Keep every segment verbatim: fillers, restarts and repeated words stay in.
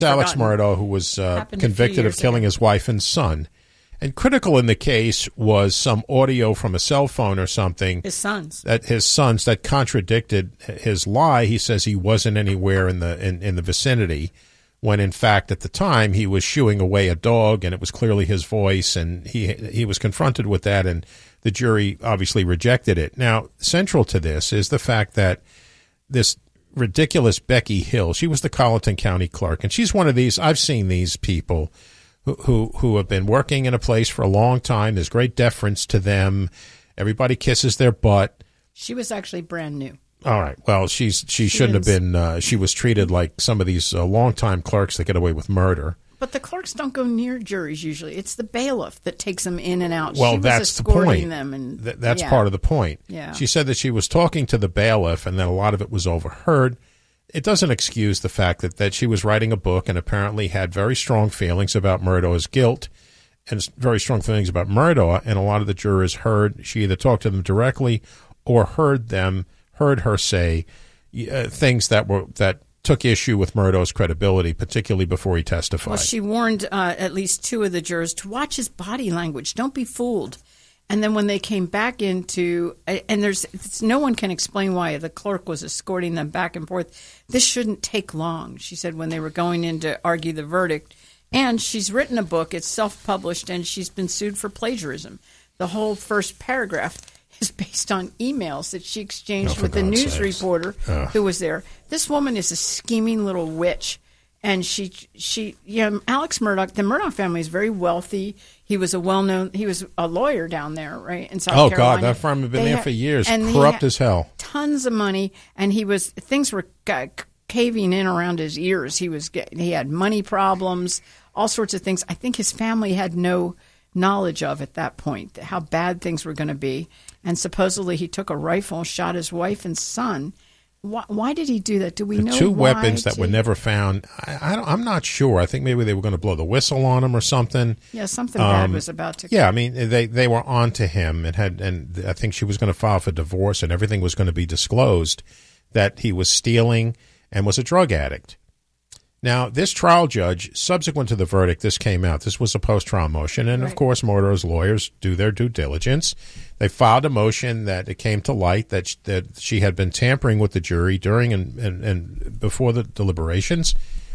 Alex Murdaugh, who was uh, convicted of killing ago. his wife and son. And critical in the case was some audio from a cell phone or something. His son's. That his son's that contradicted his lie. He says he wasn't anywhere in the in, in the vicinity, when in fact at the time he was shooing away a dog, and it was clearly his voice, and he he was confronted with that, and the jury obviously rejected it. Now, central to this is the fact that this ridiculous Becky Hill, she was the Colleton County clerk, and she's one of these, I've seen these people who, who, who have been working in a place for a long time. There's great deference to them. Everybody kisses their butt. She was actually brand new. All right. Well, she's she, she shouldn't have been, uh, she was treated like some of these uh, longtime clerks that get away with murder. But the clerks don't go near juries usually. It's the bailiff that takes them in and out. Well, she was that's the escorting point. Them and, Th- that's yeah. part of the point. Yeah. She said that she was talking to the bailiff and that a lot of it was overheard. It doesn't excuse the fact that, that she was writing a book and apparently had very strong feelings about Murdaugh's guilt and very strong feelings about Murdaugh, and a lot of the jurors heard, she either talked to them directly or heard them, heard her say uh, things that were that took issue with Murdaugh's credibility, particularly before he testified. Well, she warned uh, at least two of the jurors to watch his body language. Don't be fooled. And then when they came back into, and there's no one can explain why the clerk was escorting them back and forth. This shouldn't take long, she said, when they were going in to argue the verdict. And she's written a book. It's self-published, and she's been sued for plagiarism. The whole first paragraph is based on emails that she exchanged oh, with the news sakes. reporter uh. who was there. This woman is a scheming little witch. And she, she, yeah, Alex Murdaugh, the Murdaugh family is very wealthy. He was a well-known, he was a lawyer down there, right, in South oh, Carolina. Oh, God, that firm had been they there had, for years, and corrupt as hell. Tons of money, and he was, things were caving in around his ears. He was, he had money problems, all sorts of things. I think his family had no knowledge of at that point, how bad things were going to be. And supposedly he took a rifle and shot his wife and son. Why, why did he do that? Do we the know two why weapons that to... were never found? I, I don't, I'm not sure. I think maybe they were going to blow the whistle on him or something. Yeah, something um, bad was about to. Yeah, I mean they they were on to him and had, and I think she was going to file for divorce and everything was going to be disclosed that he was stealing and was a drug addict. Now, this trial judge, subsequent to the verdict, this came out. This was a post-trial motion, and, right. of course, Murdaugh's lawyers do their due diligence. They filed a motion that it came to light that she, that she had been tampering with the jury during and, and, and before the deliberations,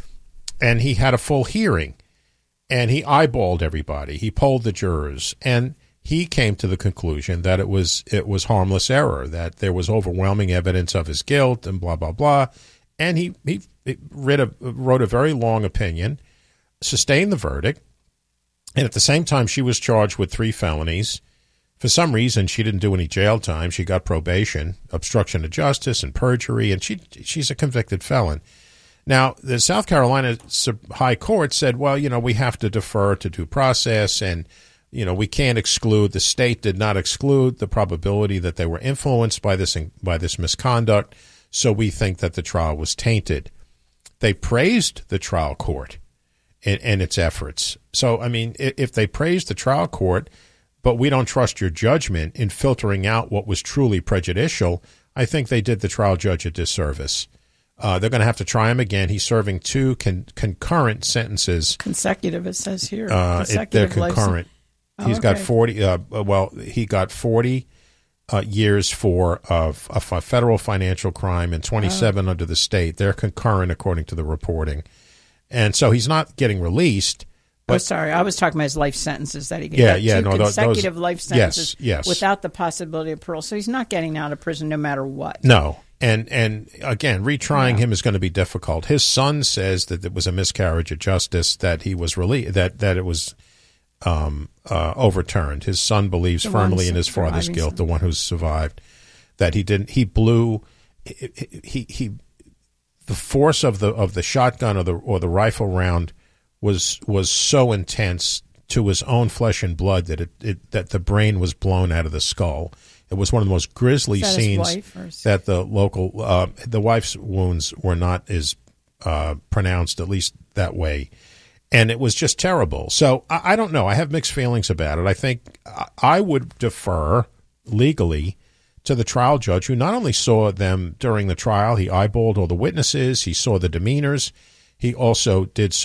and he had a full hearing, and he eyeballed everybody. He polled the jurors, and he came to the conclusion that it was it was harmless error, that there was overwhelming evidence of his guilt, and blah, blah, blah. And he, he wrote a, wrote a very long opinion, sustained the verdict, and at the same time she was charged with three felonies. For some reason, she didn't do any jail time. She got probation, obstruction of justice, and perjury, and she she's a convicted felon. Now, the South Carolina High Court said, well, you know, we have to defer to due process, and, you know, we can't exclude, the state did not exclude the probability that they were influenced by this by this misconduct. So we think that the trial was tainted. They praised the trial court and, and its efforts. So, I mean, if they praised the trial court, but we don't trust your judgment in filtering out what was truly prejudicial, I think they did the trial judge a disservice. Uh, they're going to have to try him again. He's serving two con- concurrent sentences. Consecutive, it says here. Uh, it, they're concurrent. Oh, He's okay. got forty. Uh, well, he got forty. Uh, years for uh, a federal financial crime and twenty-seven oh. under the state. They're concurrent according to the reporting. And so he's not getting released. But, oh, sorry. I was talking about his life sentences that he gets. Yeah, yeah. Two no, consecutive those, life sentences yes, yes. without the possibility of parole. So he's not getting out of prison no matter what. No. And, and again, retrying yeah. him is going to be difficult. His son says that it was a miscarriage of justice, that he was released, that, that it was um, uh, overturned. His son believes the firmly in his father's guilt, son. the one who's survived, that he didn't, he blew, he, he, he, the force of the, of the shotgun or the, or the rifle round was, was so intense to his own flesh and blood that it, it that the brain was blown out of the skull. It was one of the most grisly that scenes that the local, uh, the wife's wounds were not as uh, pronounced, at least that way. And it was just terrible. So I, I don't know. I have mixed feelings about it. I think I would defer legally to the trial judge, who not only saw them during the trial, he eyeballed all the witnesses, he saw the demeanors, he also did